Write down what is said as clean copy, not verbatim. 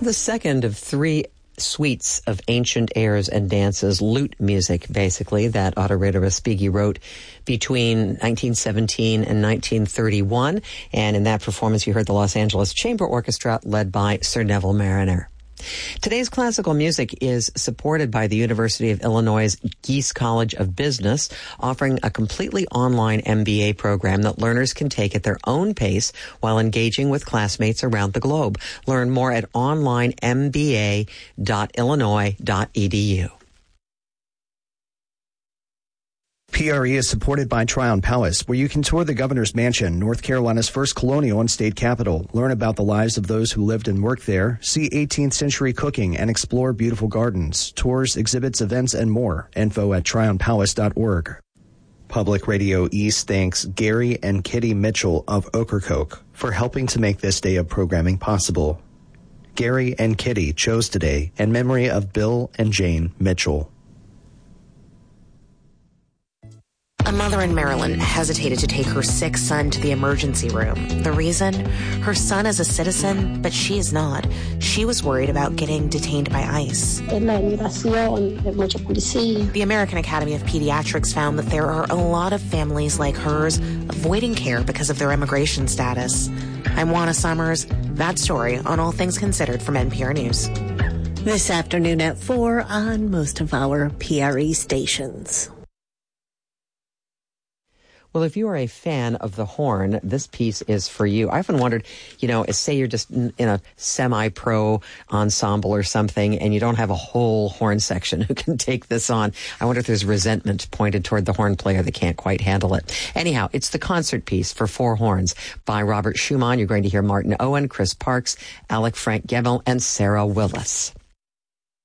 the second of three suites of ancient airs and dances, lute music, basically, that Otto Ritter Respighi wrote between 1917 and 1931. And in that performance, you heard the Los Angeles Chamber Orchestra led by Sir Neville Marriner. Today's classical music is supported by the University of Illinois' Gies College of Business, offering a completely online MBA program that learners can take at their own pace while engaging with classmates around the globe. Learn more at onlinemba.illinois.edu. PRE is supported by Tryon Palace, where you can tour the Governor's Mansion, North Carolina's first colonial and state capital, learn about the lives of those who lived and worked there, see 18th century cooking, and explore beautiful gardens. Tours, exhibits, events, and more. Info at tryonpalace.org. Public Radio East thanks Gary and Kitty Mitchell of Ocracoke for helping to make this day of programming possible. Gary and Kitty chose today in memory of Bill and Jane Mitchell. A mother in Maryland hesitated to take her sick son to the emergency room. The reason? Her son is a citizen, but she is not. She was worried about getting detained by ICE. The American Academy of Pediatrics found that there are a lot of families like hers avoiding care because of their immigration status. I'm Juana Summers. That story on All Things Considered from NPR News. This afternoon at 4 on most of our PRE stations. Well, if you are a fan of the horn, this piece is for you. I often wondered, say you're just in a semi-pro ensemble or something and you don't have a whole horn section who can take this on. I wonder if there's resentment pointed toward the horn player that can't quite handle it. Anyhow, it's the concert piece for four horns by Robert Schumann. You're going to hear Martin Owen, Chris Parks, Alec Frank Gebel, and Sarah Willis.